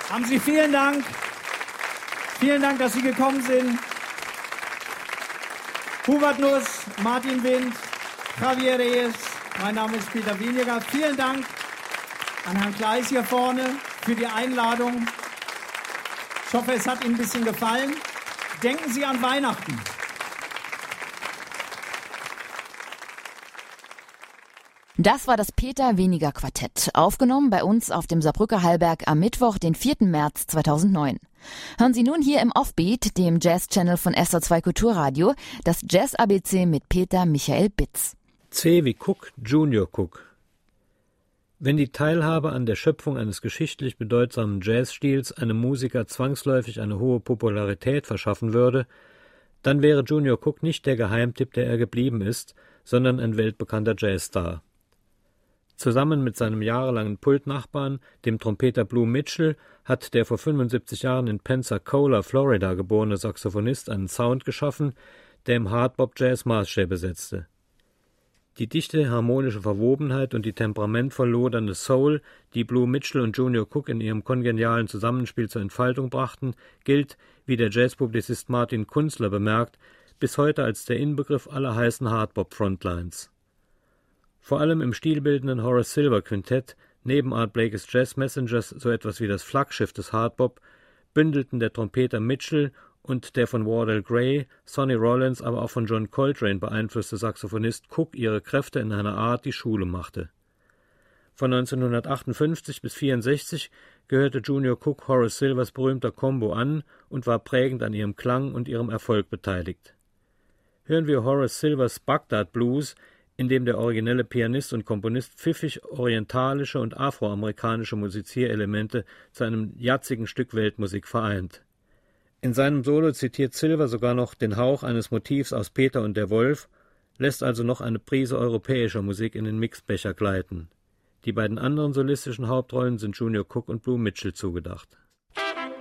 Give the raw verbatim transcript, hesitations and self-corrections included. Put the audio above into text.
Haben Sie vielen Dank. Vielen Dank, dass Sie gekommen sind. Hubert Nuss, Martin Wind, Javier Reyes, mein Name ist Peter Weniger. Vielen Dank an Herrn Kleis hier vorne für die Einladung. Ich hoffe, es hat Ihnen ein bisschen gefallen. Denken Sie an Weihnachten. Das war das Peter Weniger Quartett, aufgenommen bei uns auf dem Saarbrücker Hallberg am Mittwoch, den vierten März zweitausendneun. Hören Sie nun hier im Offbeat, dem Jazz-Channel von S R zwei Kulturradio, das Jazz-A B C mit Peter Michael Bitz. C wie Cook, Junior Cook. Wenn die Teilhabe an der Schöpfung eines geschichtlich bedeutsamen Jazzstils einem Musiker zwangsläufig eine hohe Popularität verschaffen würde, dann wäre Junior Cook nicht der Geheimtipp, der er geblieben ist, sondern ein weltbekannter Jazzstar. Zusammen mit seinem jahrelangen Pultnachbarn, dem Trompeter Blue Mitchell, hat der vor fünfundsiebzig Jahren in Pensacola, Florida geborene Saxophonist einen Sound geschaffen, der im Hardbop-Jazz Maßstäbe setzte. Die dichte harmonische Verwobenheit und die temperamentvoll lodernde Soul, die Blue Mitchell und Junior Cook in ihrem kongenialen Zusammenspiel zur Entfaltung brachten, gilt, wie der Jazzpublizist Martin Kunzler bemerkt, bis heute als der Inbegriff aller heißen Hardbop-Frontlines. Vor allem im stilbildenden Horace Silver Quintett, neben Art Blakey's Jazz Messengers so etwas wie das Flaggschiff des Hardbop, bündelten der Trompeter Mitchell und der von Wardell Gray, Sonny Rollins, aber auch von John Coltrane beeinflusste Saxophonist Cook ihre Kräfte in einer Art, die Schule machte. Von neunzehnhundertachtundfünfzig bis vierundsechzig gehörte Junior Cook Horace Silvers berühmter Combo an und war prägend an ihrem Klang und ihrem Erfolg beteiligt. Hören wir Horace Silvers Bagdad Blues, in dem der originelle Pianist und Komponist pfiffig orientalische und afroamerikanische Musizierelemente zu einem jazzigen Stück Weltmusik vereint. In seinem Solo zitiert Silver sogar noch den Hauch eines Motivs aus Peter und der Wolf, lässt also noch eine Prise europäischer Musik in den Mixbecher gleiten. Die beiden anderen solistischen Hauptrollen sind Junior Cook und Blue Mitchell zugedacht.